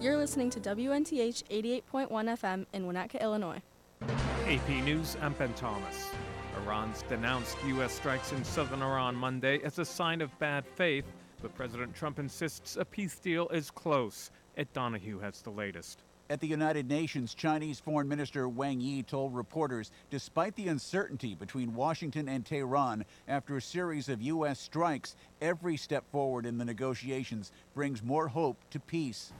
You're listening to WNTH 88.1 FM in Winnetka, Illinois. AP News, I'm Ben Thomas. Iran's denounced U.S. strikes in southern Iran Monday as a sign of bad faith, but President Trump insists a peace deal is close. Ed Donahue has the latest. At the United Nations, Chinese Foreign Minister Wang Yi told reporters, despite the uncertainty between Washington and Tehran after a series of U.S. strikes, every step forward in the negotiations brings more hope to peace.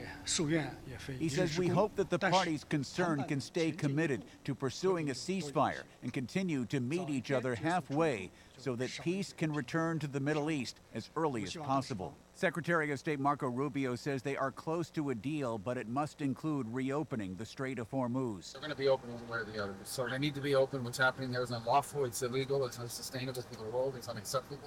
He says, we hope that the parties concerned can stay committed to pursuing a ceasefire and continue to meet each other halfway so that peace can return to the Middle East as early as possible. Secretary of State Marco Rubio says they are close to a deal, but it must include reopening the Strait of Hormuz. They're going to be open one way or the other. So they need to be open. What's happening there is unlawful, it's illegal, it's unsustainable for the world, it's unacceptable.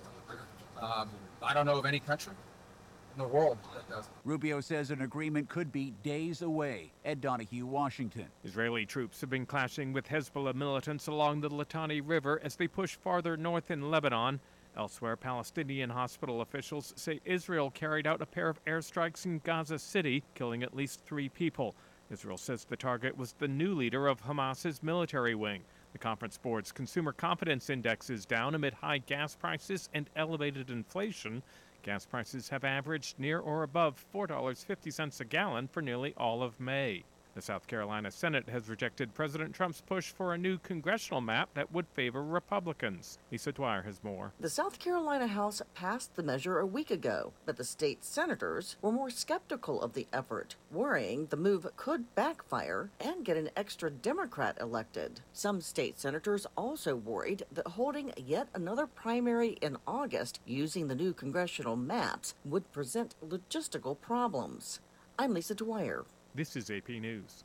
I don't know of any country in the world that does. Rubio says an agreement could be days away. Ed Donahue, Washington. Israeli troops have been clashing with Hezbollah militants along the Litani River as they push farther north in Lebanon. Elsewhere, Palestinian hospital officials say Israel carried out a pair of airstrikes in Gaza City, killing at least 3 people. Israel says the target was the new leader of Hamas's military wing. The Conference Board's Consumer Confidence Index is down amid high gas prices and elevated inflation. Gas prices have averaged near or above $4.50 a gallon for nearly all of May. The South Carolina Senate has rejected President Trump's push for a new congressional map that would favor Republicans. Lisa Dwyer has more. The South Carolina House passed the measure a week ago, but the state senators were more skeptical of the effort, worrying the move could backfire and get an extra Democrat elected. Some state senators also worried that holding yet another primary in August using the new congressional maps would present logistical problems. I'm Lisa Dwyer. This is AP News.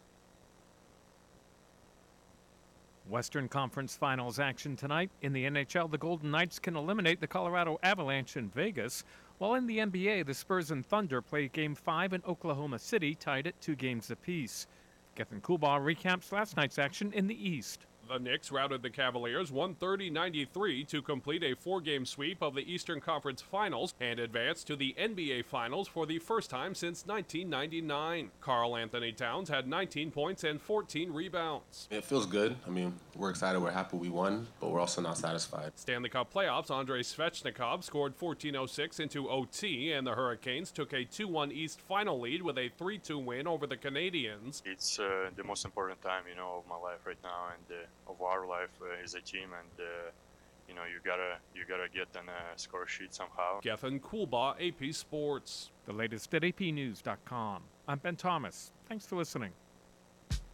Western Conference Finals action tonight. In the NHL, the Golden Knights can eliminate the Colorado Avalanche in Vegas, while in the NBA, the Spurs and Thunder play Game 5 in Oklahoma City, tied at 2 games apiece. Gethin Coolbaugh recaps last night's action in the East. The Knicks routed the Cavaliers 130-93 to complete a 4-game sweep of the Eastern Conference Finals and advance to the NBA Finals for the first time since 1999. Karl Anthony Towns had 19 points and 14 rebounds. It feels good. I mean, we're excited, we're happy we won, but we're also not satisfied. Stanley Cup playoffs, Andrei Svechnikov scored 14:06 into OT, and the Hurricanes took a 2-1 East final lead with a 3-2 win over the Canadiens. It's the most important time, of my life right now, and of our life as a team, and you gotta get on a score sheet somehow. Gethin Coolbaugh, AP Sports. The latest at apnews.com. I'm Ben Thomas. Thanks for listening.